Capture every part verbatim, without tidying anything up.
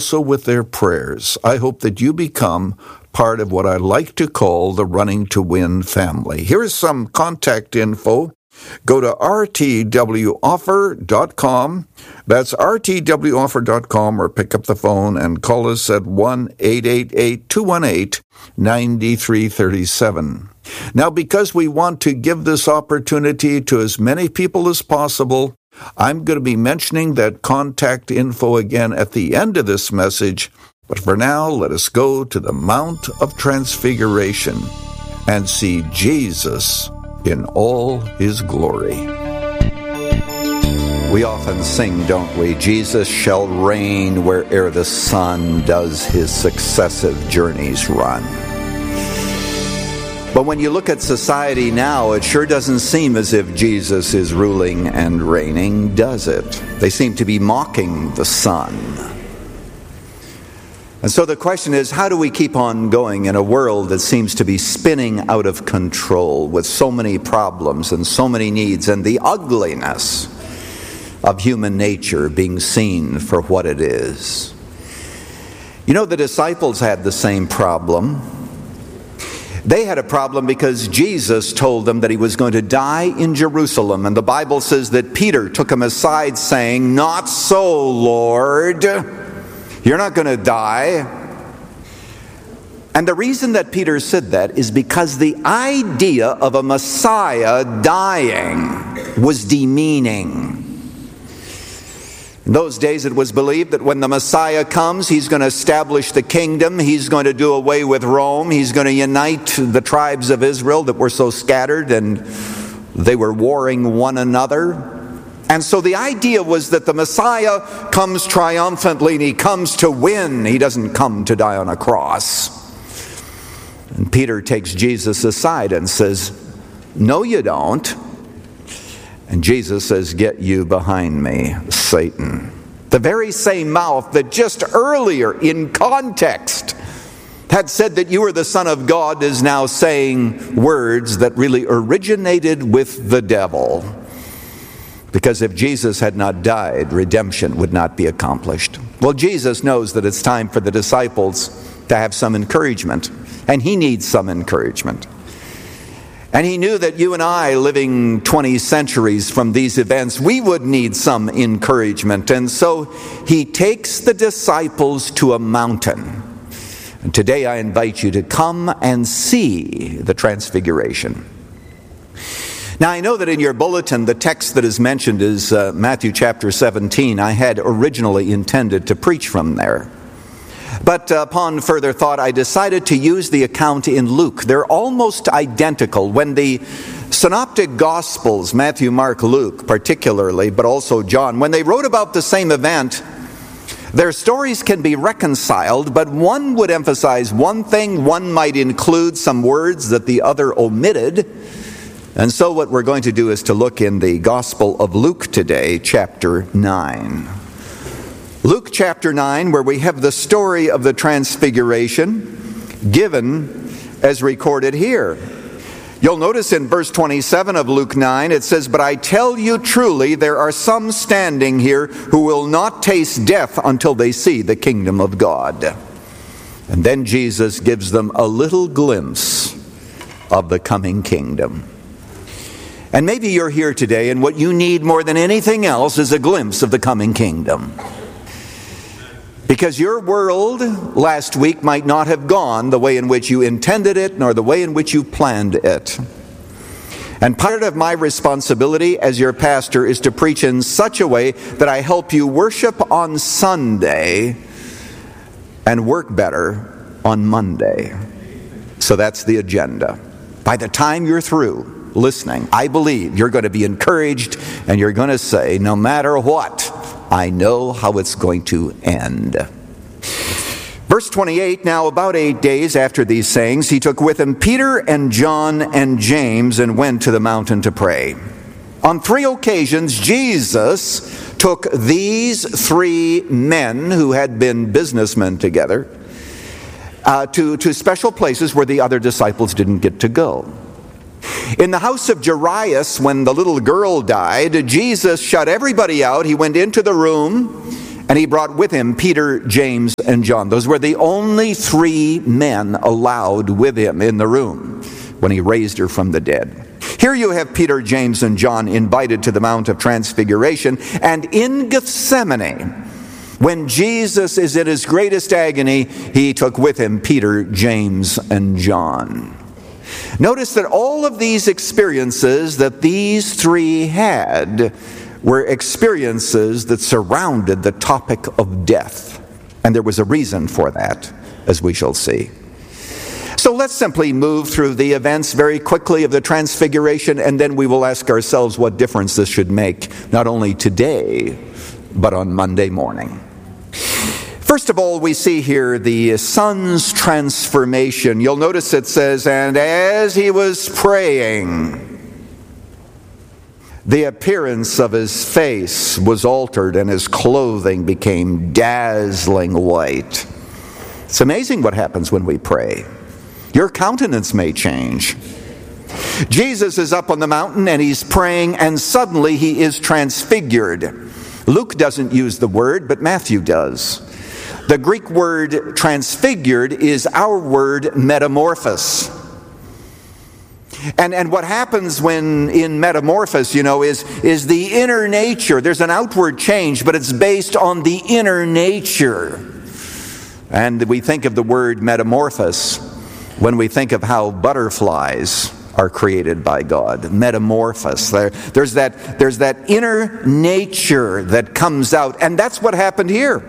also with their prayers. I hope that you become part of what I like to call the Running to Win family. Here's some contact info. Go to r t w offer dot com. That's r t w offer dot com, or pick up the phone and call us at one eight eight eight, two one eight, nine three three seven. Now, because we want to give this opportunity to as many people as possible, I'm going to be mentioning that contact info again at the end of this message. But for now, let us go to the Mount of Transfiguration and see Jesus in all his glory. We often sing, don't we? Jesus shall reign where'er the sun does his successive journeys run. But when you look at society now, it sure doesn't seem as if Jesus is ruling and reigning, does it? They seem to be mocking the sun. And so the question is, how do we keep on going in a world that seems to be spinning out of control with so many problems and so many needs, and the ugliness of human nature being seen for what it is? You know, the disciples had the same problem. They had a problem because Jesus told them that he was going to die in Jerusalem. And the Bible says that Peter took him aside saying, "Not so, Lord. You're not going to die." And the reason that Peter said that is because the idea of a Messiah dying was demeaning. In those days, it was believed that when the Messiah comes, he's going to establish the kingdom. He's going to do away with Rome. He's going to unite the tribes of Israel that were so scattered and they were warring one another. And so the idea was that the Messiah comes triumphantly and he comes to win. He doesn't come to die on a cross. And Peter takes Jesus aside and says, "No, you don't." And Jesus says, "Get you behind me, Satan." The very same mouth that just earlier in context had said that you are the Son of God is now saying words that really originated with the devil. Because if Jesus had not died, redemption would not be accomplished. Well, Jesus knows that it's time for the disciples to have some encouragement. And he needs some encouragement. And he knew that you and I, living twenty centuries from these events, we would need some encouragement. And so he takes the disciples to a mountain. And today I invite you to come and see the Transfiguration. Now, I know that in your bulletin, the text that is mentioned is uh, Matthew chapter seventeen. I had originally intended to preach from there. But uh, upon further thought, I decided to use the account in Luke. They're almost identical. When the synoptic Gospels, Matthew, Mark, Luke particularly, but also John, when they wrote about the same event, their stories can be reconciled, but one would emphasize one thing, one might include some words that the other omitted. And so what we're going to do is to look in the Gospel of Luke today, chapter nine. Luke chapter nine, where we have the story of the Transfiguration given as recorded here. You'll notice in verse twenty-seven of Luke nine, it says, "But I tell you truly, there are some standing here who will not taste death until they see the kingdom of God." And then Jesus gives them a little glimpse of the coming kingdom. And maybe you're here today, and what you need more than anything else is a glimpse of the coming kingdom. Because your world last week might not have gone the way in which you intended it, nor the way in which you planned it. And part of my responsibility as your pastor is to preach in such a way that I help you worship on Sunday and work better on Monday. So that's the agenda. By the time you're through listening, I believe you're going to be encouraged and you're going to say, no matter what, I know how it's going to end. Verse twenty-eight, "Now about eight days after these sayings, he took with him Peter and John and James and went to the mountain to pray." On three occasions, Jesus took these three men who had been businessmen together uh, to, to special places where the other disciples didn't get to go. In the house of Jairus, when the little girl died, Jesus shut everybody out. He went into the room And he brought with him Peter, James, and John. Those were the only three men allowed with him in the room when he raised her from the dead. Here you have Peter, James, and John invited to the Mount of Transfiguration. And in Gethsemane, when Jesus is in his greatest agony, he took with him Peter, James, and John. Notice that all of these experiences that these three had were experiences that surrounded the topic of death. And there was a reason for that, as we shall see. So let's simply move through the events very quickly of the Transfiguration, and then we will ask ourselves what difference this should make, not only today, but on Monday morning. First of all, we see here the Son's transformation. You'll notice it says, and as he was praying, the appearance of his face was altered and his clothing became dazzling white. It's amazing what happens when we pray. Your countenance may change. Jesus is up on the mountain and he's praying, and suddenly he is transfigured. Luke doesn't use the word, but Matthew does. The Greek word transfigured is our word metamorphos. And and what happens when in metamorphos, you know, is, is the inner nature. There's an outward change, but it's based on the inner nature. And we think of the word metamorphos when we think of how butterflies are created by God. Metamorphos. There, there's that, there's that inner nature that comes out, and that's what happened here.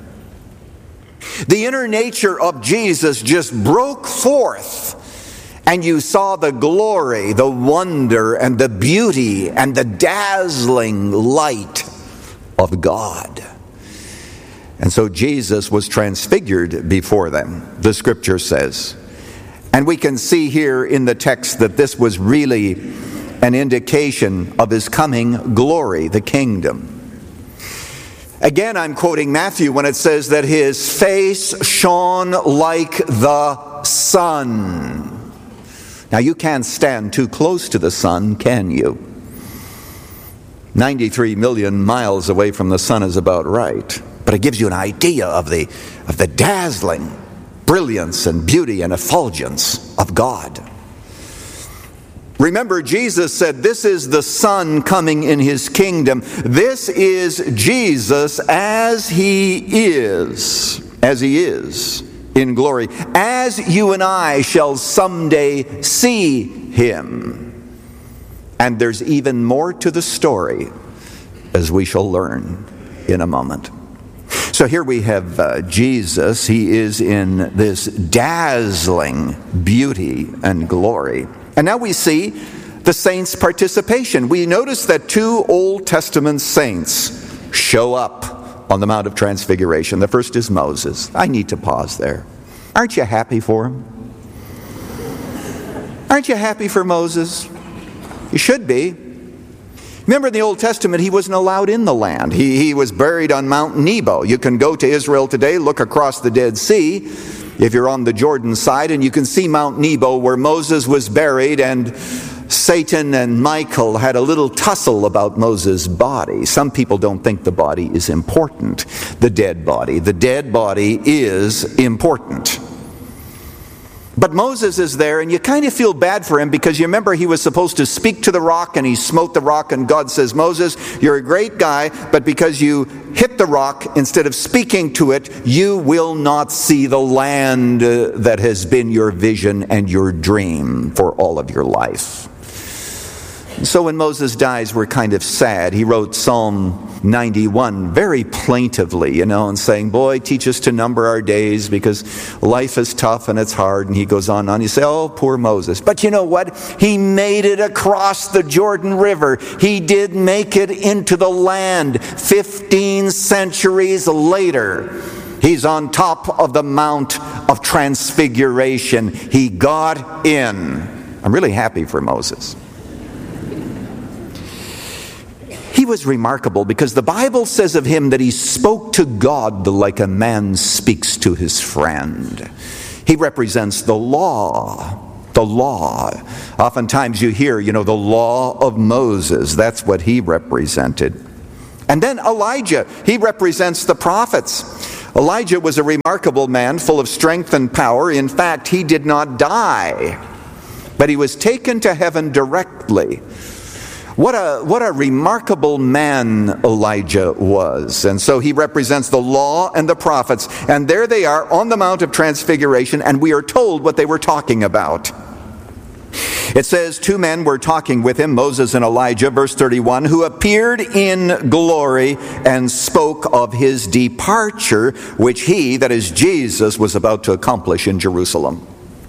The inner nature of Jesus just broke forth, and you saw the glory, the wonder, and the beauty, and the dazzling light of God. And so Jesus was transfigured before them, the Scripture says. And we can see here in the text that this was really an indication of his coming glory, the kingdom. Again, I'm quoting Matthew when it says that his face shone like the sun. Now, you can't stand too close to the sun, can you? ninety-three million miles away from the sun is about right. But it gives you an idea of the, of the dazzling brilliance and beauty and effulgence of God. Remember, Jesus said, this is the Son coming in his kingdom. This is Jesus as he is, as he is in glory, as you and I shall someday see him. And there's even more to the story, as we shall learn in a moment. So here we have uh, Jesus. He is in this dazzling beauty and glory. And now we see the saints' participation. We notice that two Old Testament saints show up on the Mount of Transfiguration. The first is Moses. I need to pause there. Aren't you happy for him? Aren't you happy for Moses? You should be. Remember in the Old Testament, he wasn't allowed in the land. He, he was buried on Mount Nebo. You can go to Israel today, look across the Dead Sea, if you're on the Jordan side, and you can see Mount Nebo where Moses was buried, and Satan and Michael had a little tussle about Moses' body. Some people don't think the body is important, the dead body. The dead body is important. But Moses is there, and you kind of feel bad for him because you remember he was supposed to speak to the rock, and he smote the rock, and God says, Moses, you're a great guy, but because you hit the rock instead of speaking to it, you will not see the land uh, that has been your vision and your dream for all of your life. So when Moses dies, we're kind of sad. He wrote Psalm ninety-one very plaintively, you know, and saying, boy, teach us to number our days because life is tough and it's hard. And he goes on and on. You say, oh, poor Moses. But you know what? He made it across the Jordan River. He did make it into the land. Fifteen centuries later, he's on top of the Mount of Transfiguration. He got in. I'm really happy for Moses. He was remarkable because the Bible says of him that he spoke to God like a man speaks to his friend. He represents the law. The law. Oftentimes you hear, you know, the law of Moses. That's what he represented. And then Elijah, he represents the prophets. Elijah was a remarkable man, full of strength and power. In fact, he did not die, but he was taken to heaven directly. What a, what a remarkable man Elijah was. And so he represents the law and the prophets. And there they are on the Mount of Transfiguration, and we are told what they were talking about. It says, two men were talking with him, Moses and Elijah, verse thirty-one, who appeared in glory and spoke of his departure, which he, that is Jesus, was about to accomplish in Jerusalem.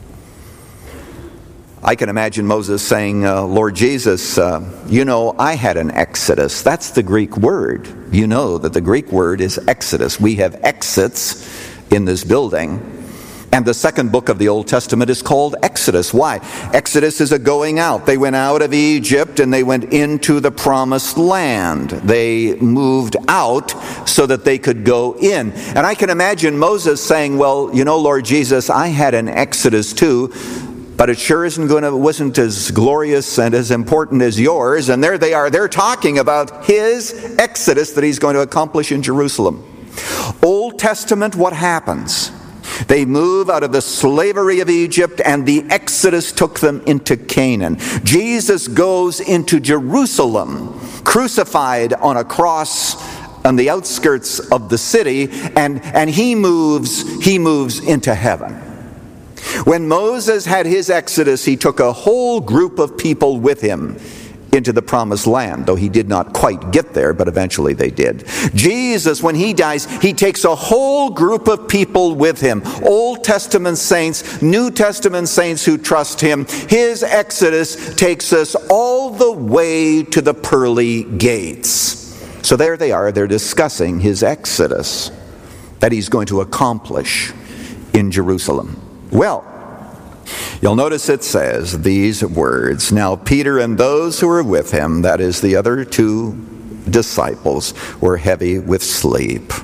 I can imagine Moses saying, uh, Lord Jesus, uh, you know, I had an exodus. That's the Greek word. You know that the Greek word is exodus. We have exits in this building. And the second book of the Old Testament is called Exodus. Why? Exodus is a going out. They went out of Egypt and they went into the promised land. They moved out so that they could go in. And I can imagine Moses saying, well, you know, Lord Jesus, I had an exodus too, but it sure isn't going to, wasn't as glorious and as important as yours. And there they are. They're talking about his exodus that he's going to accomplish in Jerusalem. Old Testament, what happens? They move out of the slavery of Egypt, and the Exodus took them into Canaan. Jesus goes into Jerusalem, crucified on a cross on the outskirts of the city, and, and he moves, he moves into heaven. When Moses had his Exodus, he took a whole group of people with him into the promised land, though he did not quite get there, but eventually they did. Jesus, when he dies, he takes a whole group of people with him. Old Testament saints, New Testament saints who trust him. His Exodus takes us all the way to the pearly gates. So there they are, they're discussing his Exodus that he's going to accomplish in Jerusalem. Well, you'll notice it says these words, now Peter and those who were with him, that is the other two disciples, were heavy with sleep.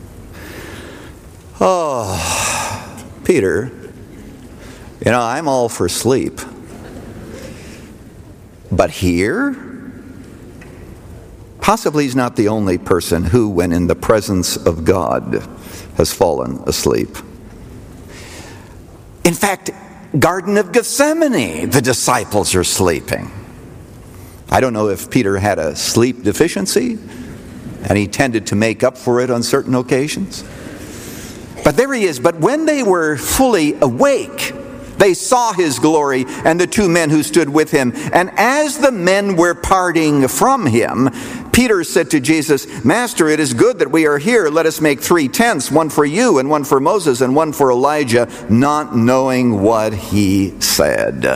Oh, Peter, you know, I'm all for sleep. But here, possibly he's not the only person who, when in the presence of God, has fallen asleep. In fact, Garden of Gethsemane, the disciples are sleeping. I don't know if Peter had a sleep deficiency, and he tended to make up for it on certain occasions. But there he is. But when they were fully awake, they saw his glory and the two men who stood with him. And as the men were parting from him, Peter said to Jesus, Master, it is good that we are here. Let us make three tents, one for you and one for Moses and one for Elijah, not knowing what he said.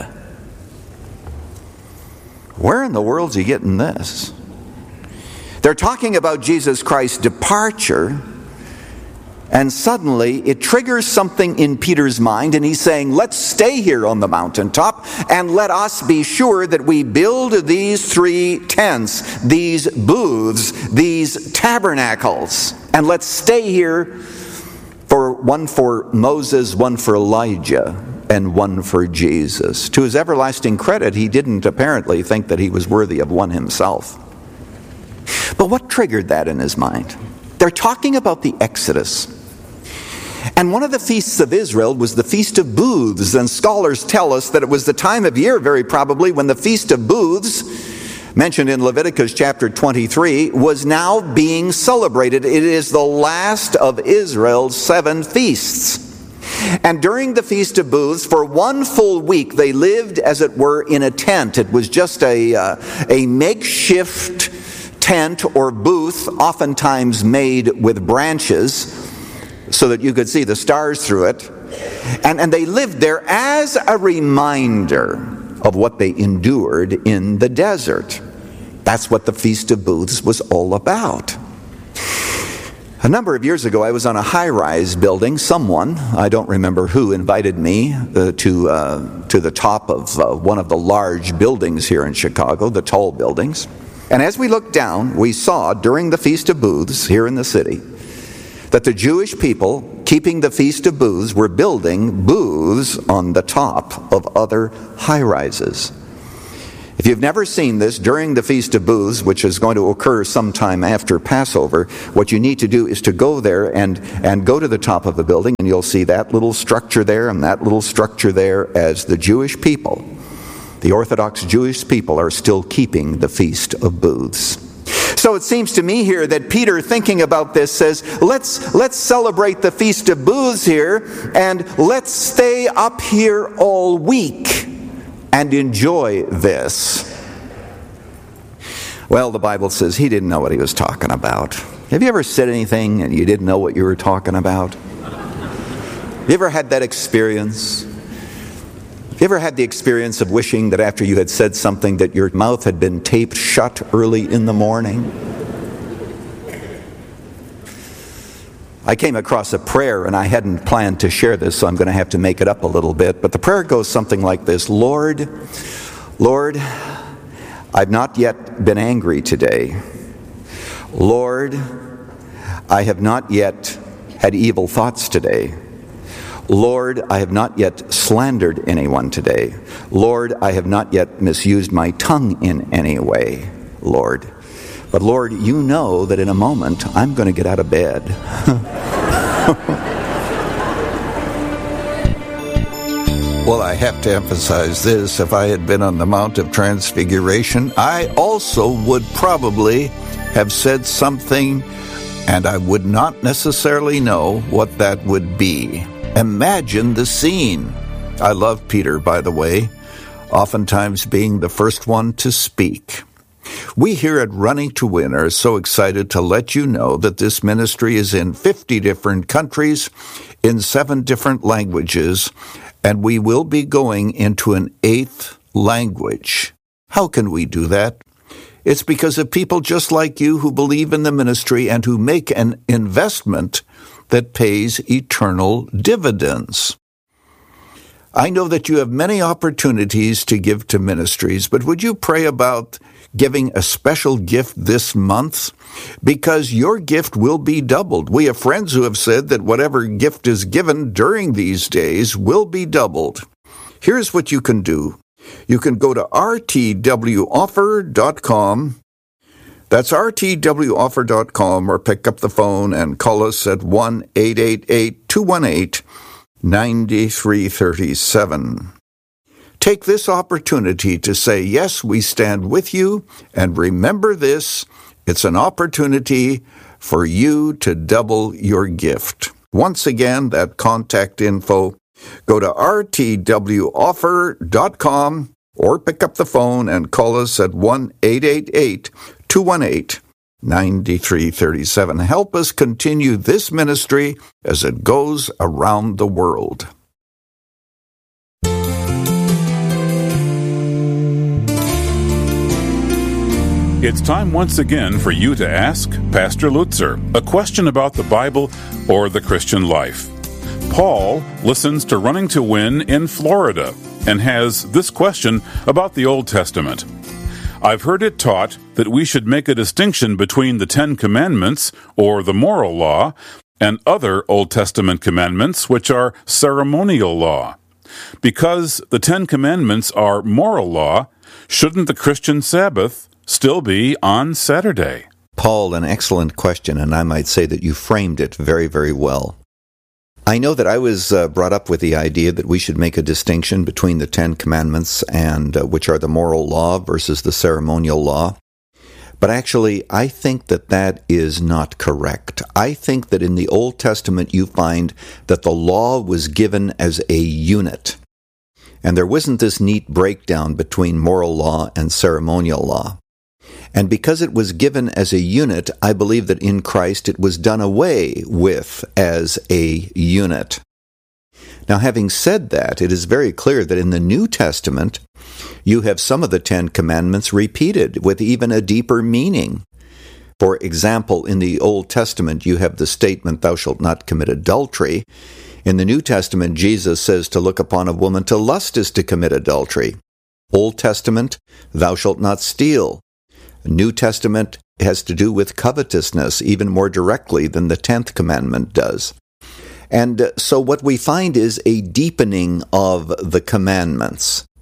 Where in the world's he getting this? They're talking about Jesus Christ's departure, and suddenly it triggers something in Peter's mind, and he's saying, let's stay here on the mountaintop and let us be sure that we build these three tents, these booths, these tabernacles, and let's stay here for one for Moses, one for Elijah, and one for Jesus. To his everlasting credit, he didn't apparently think that he was worthy of one himself. But what triggered that in his mind? They're talking about the Exodus. And one of the feasts of Israel was the Feast of Booths. And scholars tell us that it was the time of year, very probably, when the Feast of Booths, mentioned in Leviticus chapter twenty-three, was now being celebrated. It is the last of Israel's seven feasts. And during the Feast of Booths, for one full week, they lived, as it were, in a tent. It was just a, uh, a makeshift tent or booth, oftentimes made with branches, so that you could see the stars through it. And, and they lived there as a reminder of what they endured in the desert. That's what the Feast of Booths was all about. A number of years ago, I was on a high-rise building. Someone, I don't remember who, invited me uh, to, uh, to the top of uh, one of the large buildings here in Chicago, the tall buildings. And as we looked down, we saw during the Feast of Booths here in the city that the Jewish people keeping the Feast of Booths were building booths on the top of other high-rises. If you've never seen this, during the Feast of Booths, which is going to occur sometime after Passover, what you need to do is to go there and, and go to the top of the building, and you'll see that little structure there and that little structure there as the Jewish people, the Orthodox Jewish people, are still keeping the Feast of Booths. So it seems to me here that Peter, thinking about this, says, let's, let's celebrate the Feast of Booths here, and let's stay up here all week and enjoy this. Well, the Bible says he didn't know what he was talking about. Have you ever said anything and you didn't know what you were talking about? Have you ever had that experience? Have you ever had the experience of wishing that after you had said something that your mouth had been taped shut early in the morning? I came across a prayer, and I hadn't planned to share this, so I'm going to have to make it up a little bit. But the prayer goes something like this: Lord, Lord, I've not yet been angry today. Lord, I have not yet had evil thoughts today. Lord, I have not yet slandered anyone today. Lord, I have not yet misused my tongue in any way, Lord. But Lord, you know that in a moment I'm going to get out of bed. Well, I have to emphasize this. If I had been on the Mount of Transfiguration, I also would probably have said something, and I would not necessarily know what that would be. Imagine the scene. I love Peter, by the way, oftentimes being the first one to speak. We here at Running to Win are so excited to let you know that this ministry is in fifty different countries, in seven different languages, and we will be going into an eighth language. How can we do that? It's because of people just like you who believe in the ministry and who make an investment that pays eternal dividends. I know that you have many opportunities to give to ministries, but would you pray about giving a special gift this month? Because your gift will be doubled. We have friends who have said that whatever gift is given during these days will be doubled. Here's what you can do. You can go to r t w offer dot com. That's r t w offer dot com, or pick up the phone and call us at one eight eight eight, two one eight, nine three three seven. Take this opportunity to say, yes, we stand with you, and remember this, it's an opportunity for you to double your gift. Once again, that contact info, go to r t w offer dot com or pick up the phone and call us at one eight eight eight, two one eight, nine three three seven. Help us continue this ministry as it goes around the world. It's time once again for you to ask Pastor Lutzer a question about the Bible or the Christian life. Paul listens to Running to Win in Florida and has this question about the Old Testament. I've heard it taught that we should make a distinction between the Ten Commandments, or the moral law, and other Old Testament commandments, which are ceremonial law. Because the Ten Commandments are moral law, shouldn't the Christian Sabbath still be on Saturday? Paul, an excellent question, and I might say that you framed it very, very well. I know that I was uh, brought up with the idea that we should make a distinction between the Ten Commandments, and uh, which are the moral law, versus the ceremonial law. But actually, I think that that is not correct. I think that in the Old Testament you find that the law was given as a unit. And there wasn't this neat breakdown between moral law and ceremonial law. And because it was given as a unit, I believe that in Christ it was done away with as a unit. Now, having said that, it is very clear that in the New Testament, you have some of the Ten Commandments repeated with even a deeper meaning. For example, in the Old Testament, you have the statement, "Thou shalt not commit adultery." In the New Testament, Jesus says to look upon a woman to lust is to commit adultery. Old Testament, "Thou shalt not steal." New Testament has to do with covetousness even more directly than the tenth commandment does. And so what we find is a deepening of the commandments.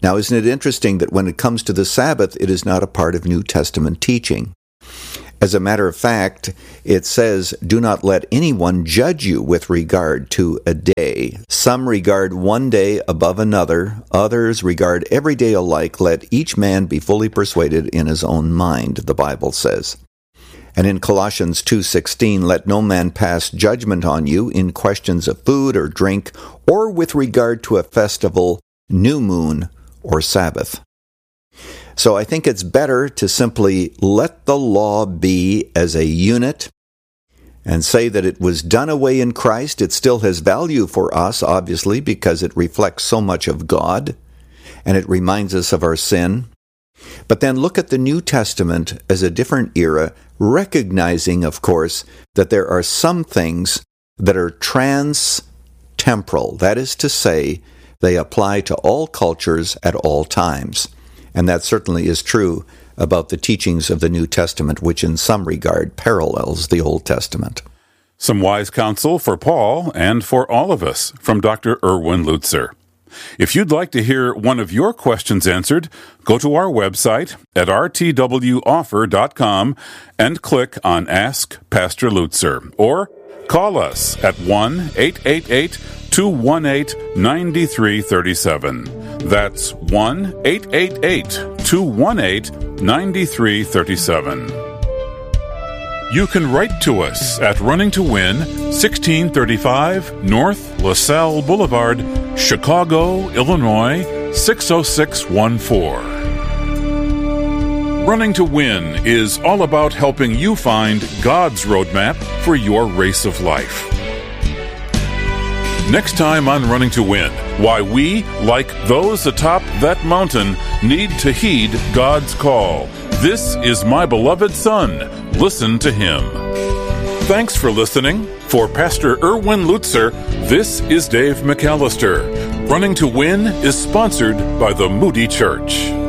Now, isn't it interesting that when it comes to the Sabbath, it is not a part of New Testament teaching? As a matter of fact, it says, "Do not let anyone judge you with regard to a day. Some regard one day above another, others regard every day alike. Let each man be fully persuaded in his own mind," the Bible says. And in Colossians two sixteen, "Let no man pass judgment on you in questions of food or drink, or with regard to a festival, new moon, or Sabbath." So I think it's better to simply let the law be as a unit and say that it was done away in Christ. It still has value for us, obviously, because it reflects so much of God, and it reminds us of our sin. But then look at the New Testament as a different era, recognizing, of course, that there are some things that are trans-temporal. That is to say, they apply to all cultures at all times. And that certainly is true about the teachings of the New Testament, which in some regard parallels the Old Testament. Some wise counsel for Paul and for all of us from Doctor Erwin Lutzer. If you'd like to hear one of your questions answered, go to our website at r t w offer dot com and click on Ask Pastor Lutzer, or call us at one eight eight eight, two one eight, nine three three seven. That's one eight eight eight, two one eight, nine three three seven. You can write to us at Running to Win, sixteen thirty-five North LaSalle Boulevard, Chicago, Illinois, six oh six one four. Running to Win is all about helping you find God's roadmap for your race of life. Next time on Running to Win, why we, like those atop that mountain, need to heed God's call. This is my beloved Son. Listen to him. Thanks for listening. For Pastor Erwin Lutzer, this is Dave McAllister. Running to Win is sponsored by the Moody Church.